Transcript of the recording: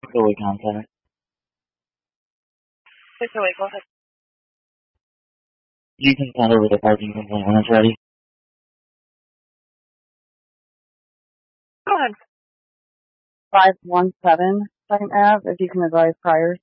608 contact. 608, go ahead. You can send over the parking complaint when it's ready. Go ahead. 517 Second Ave, if you can advise priors.